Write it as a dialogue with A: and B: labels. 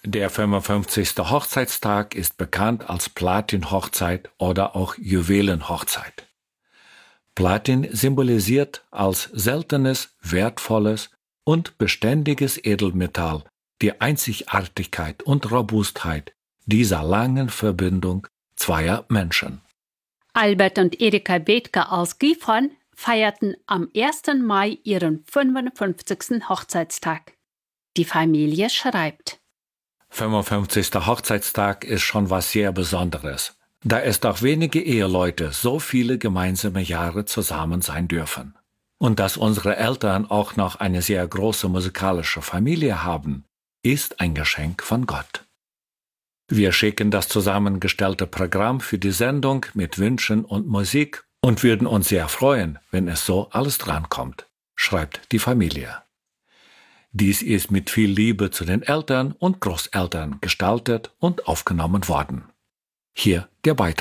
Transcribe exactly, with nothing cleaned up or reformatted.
A: Der fünfundfünfzigste Hochzeitstag ist bekannt als Platin-Hochzeit oder auch Juwelenhochzeit. Platin symbolisiert als seltenes, wertvolles und beständiges Edelmetall die Einzigartigkeit und Robustheit dieser langen Verbindung zweier Menschen.
B: Albert und Erika Bethke aus Gifhorn feierten am ersten Mai ihren fünfundfünfzigsten Hochzeitstag. Die Familie schreibt:
A: fünfundfünfzigster Hochzeitstag ist schon was sehr Besonderes, da es doch wenige Eheleute so viele gemeinsame Jahre zusammen sein dürfen. Und dass unsere Eltern auch noch eine sehr große musikalische Familie haben, ist ein Geschenk von Gott. Wir schicken das zusammengestellte Programm für die Sendung mit Wünschen und Musik und würden uns sehr freuen, wenn es so alles drankommt, schreibt die Familie. Dies ist mit viel Liebe zu den Eltern und Großeltern gestaltet und aufgenommen worden. Hier der Beitrag.